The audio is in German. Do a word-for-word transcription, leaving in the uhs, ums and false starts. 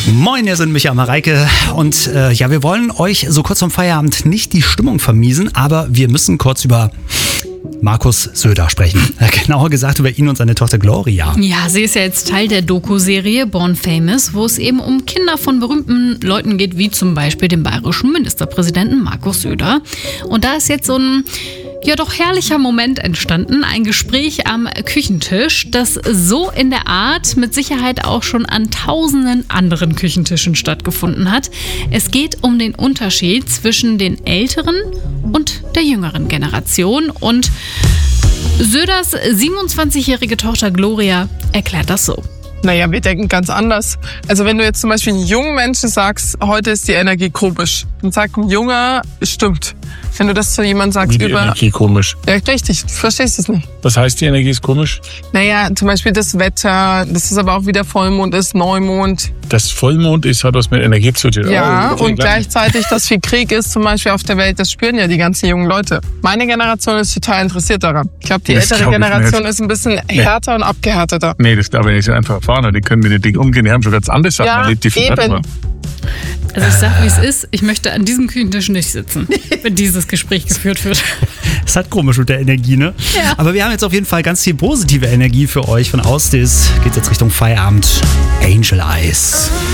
Moin, hier sind Micha und Mareike und äh, ja, wir wollen euch so kurz vorm Feierabend nicht die Stimmung vermiesen, aber wir müssen kurz über Markus Söder sprechen. Genauer gesagt über ihn und seine Tochter Gloria. Ja, sie ist ja jetzt Teil der Doku-Serie Born Famous, wo es eben um Kinder von berühmten Leuten geht, wie zum Beispiel den bayerischen Ministerpräsidenten Markus Söder. Und da ist jetzt so ein ja doch herrlicher Moment entstanden, ein Gespräch am Küchentisch, das so in der Art mit Sicherheit auch schon an tausenden anderen Küchentischen stattgefunden hat. Es geht um den Unterschied zwischen den älteren und der jüngeren Generation und Söders siebenundzwanzigjährige Tochter Gloria erklärt das so. Naja, wir denken ganz anders. Also wenn du jetzt zum Beispiel einen jungen Menschen sagst, heute ist die Energie komisch, dann sagt ein Junger, stimmt. Wenn du das zu jemandem sagst Wie die über... Energie komisch. Ja, richtig, du verstehst es nicht. Was heißt, die Energie ist komisch? Naja, zum Beispiel das Wetter, das ist aber auch wieder Vollmond ist, Neumond. Das Vollmond ist, hat was mit Energie zu tun. Ja, oh, und gleichzeitig, dass viel Krieg ist zum Beispiel auf der Welt, das spüren ja die ganzen jungen Leute. Meine Generation ist total interessiert daran. Ich glaube, die Das ältere glaub ich Generation nicht. ist ein bisschen härter und abgehärteter. Nee, das glaube ich nicht. Einfach Erfahrener, die können mit den Dingen umgehen. Die haben schon ganz andere Sachen Ja, erlebt, die viel eben. waren. Also ich sag, wie es ist, ich möchte an diesem Küchentisch nicht sitzen, wenn dieses Gespräch geführt wird. Das ist halt komisch mit der Energie, ne? Ja. Aber wir haben jetzt auf jeden Fall ganz viel positive Energie für euch. Von Austis geht's jetzt Richtung Feierabend. Angel Eyes.